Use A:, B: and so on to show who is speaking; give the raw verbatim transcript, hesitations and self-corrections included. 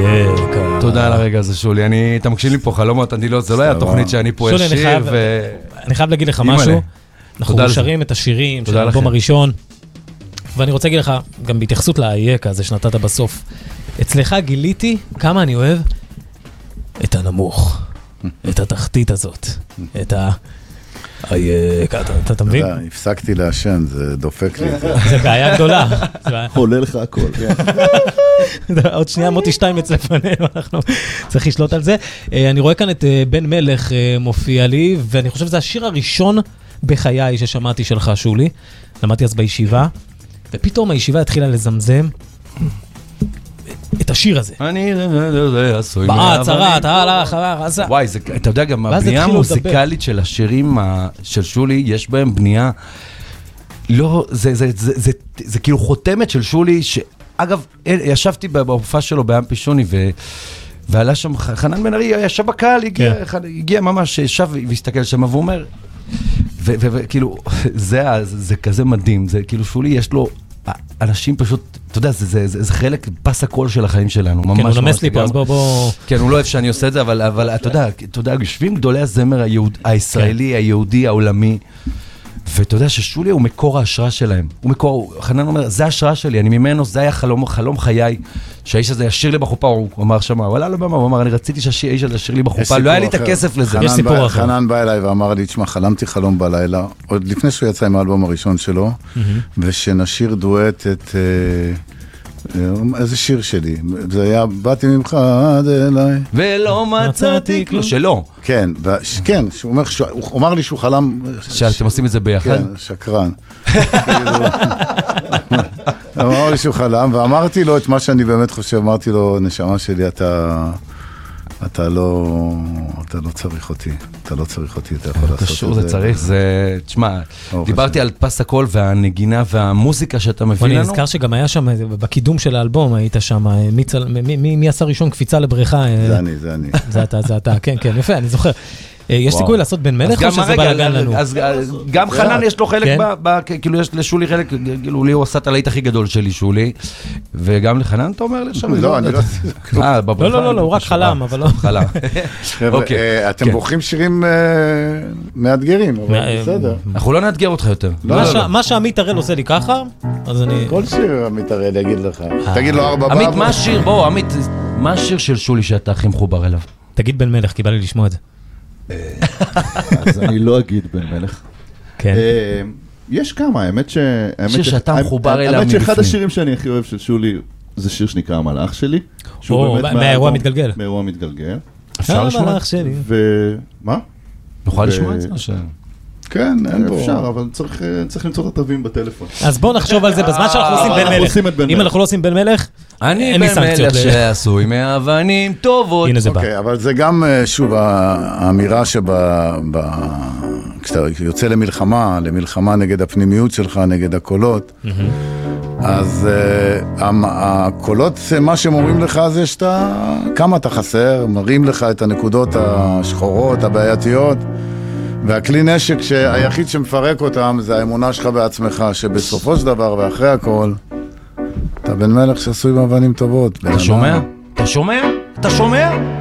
A: תודה על הרגע הזה, שולי. אני, אתה מקשיב לי פה חלומות, אני לא, זה לא היה תוכנית שאני פה אשיר ו...
B: אני חייב להגיד לך משהו. אנחנו שרים את השירים של האלבום הראשון, ואני רוצה להגיד לך, גם בהתייחסות לאייקה, זה שנתת בסוף. אצלך גיליתי כמה אני אוהב את הנמוך, את התחתית הזאת, את ה... אייקה, אתה מבין?
C: הפסקתי לעשן, זה דופק לי.
B: זה בעיה גדולה.
D: עולה לך הכל.
B: עוד שנייה מוטי שתיים אצלפנינו, אנחנו צריך לשלוט על זה. אני רואה כאן את בן מלך מופיע לי, ואני חושב שזה השיר הראשון בחיי ששמעתי שלך, שולי. למדתי אז בישיבה, ופתאום הישיבה התחילה לזמזם את השיר הזה.
A: אני עשוי
B: באה, צרה, תהלה, חבר, עשה.
A: וואי, אתה יודע, גם הבנייה המוזיקלית של השירים של שולי, יש בהם בנייה, לא, זה כאילו חותמת של שולי, שאגב, ישבתי בהופעה שלו בים פישוני, ועלה שם חנן בן ארי, ישב בקהל, הגיע ממש, ישב והסתכל שם, והוא אומר, וכאילו, זה כזה מדהים, זה כאילו שולי, יש לו, אנשים פשוט, אתה יודע, זה חלק פס הקול של החיים שלנו, ממש.
B: כן, הוא נמס לי פה, אז בוא בוא...
A: כן, הוא לא אוהב שאני עושה את זה, אבל אתה יודע, אתה יודע, יושבים גדולי הזמר הישראלי, היהודי, העולמי, ואתה יודע ששולי הוא מקור ההשראה שלהם. הוא מקור, חנן אומר, זה ההשראה שלי, אני ממנו, זה היה חלום, חלום חיי, שהאיש הזה ישיר לי בחופה, הוא אמר שמה, הוא עלה לבמה, הוא אמר, אני רציתי שהאיש הזה ישיר לי בחופה, לא היה לי את הכסף לזה.
B: יש סיפור אחר.
C: חנן בא אליי ואמר לי, תשמע, חלמתי חלום בלילה, עוד לפני שהוא יצא עם האלבום הראשון שלו, ושנשיר דואט את... איזה שיר שלי, זה היה, באתי ממך עד אליי.
A: ולא מצאתי כלום. שלא.
C: כן, כן, הוא אמר לי שהוא חלם...
A: שאתם עושים את זה ביחד?
C: כן, שקרן. אמר לי שהוא חלם, ואמרתי לו את מה שאני באמת חושב, אמרתי לו, נשמה שלי, אתה... אתה לא, אתה לא צריך אותי, אתה לא צריך אותי, אתה יכול לעשות את זה.
A: קשור, זה צריך, זה, תשמע, דיברתי על פס הקול והנגינה והמוזיקה שאתה מביא לנו.
B: אני נזכר שגם היה שם, בקידום של האלבום, היית שם, מי עשה ראשון קפיצה לבריכה?
C: זה אני, זה אני.
B: זה אתה, זה אתה, כן, כן, יפה, אני זוכר. יש סיכוי לעשות בן מלך או שזה בלגן לנו?
A: אז גם חנן יש לו חלק, כאילו יש לשולי חלק, כאילו לי הוא עשה את הלהיט הכי גדול שלי, שולי, וגם לחנן אתה אומר לי שם?
C: לא, אני לא...
B: לא, לא, לא, הוא רק חלם, אבל לא.
A: חלם.
C: אתם בוחרים שירים מאתגרים, אבל בסדר.
A: אנחנו לא נאתגר אותך יותר.
B: מה שעמית הראל עושה לי ככה, אז אני...
C: כל שיר עמית הראל יגיד לך. תגיד לו ארבע
A: עמית, מה השיר, בוא, עמית, מה השיר של שולי שאתה הכי מחובר אליו?
B: תגיד בן מלך, כי בא לי לשמוע את זה.
D: אז אני לא אגיד בן מלך.
B: כן.
D: יש כמה, האמת ש...
A: שיר שאתה מחובר אליו מבפנים.
D: האמת שאחד השירים שאני הכי אוהב של שולי, זה שיר שנקרא המלאך שלי.
B: מהאירוע מתגלגל.
D: מהאירוע מתגלגל.
A: אפשר לשמוע?
B: המלאך שלי.
D: ומה?
A: נוכל לשמוע את זה?
C: כן,
D: אפשר, אבל צריך למצוא את התווים בטלפון.
B: אז בואו נחשוב על זה בזמן שאנחנו עושים בן מלך. אם אנחנו לא עשים בן מלך,
A: אני בן מלך שעשוי מאבנים טובות.
B: הנה זה בא.
C: אוקיי, אבל זה גם, שוב, האמירה כשאתה יוצא למלחמה, למלחמה נגד הפנימיות שלך, נגד הקולות, אז הקולות, מה שהם אומרים לך זה שאתה, כמה אתה חסר, מראים לך את הנקודות השחורות, הבעייתיות, והכלי נשק שהיחיד שמפרק אותם זה האמונה שלך בעצמך, שבסופו של דבר ואחרי הכל, אתה בן מלך שעשוי מאבנים טובות.
A: אתה שומע? אתה שומע? אתה שומע?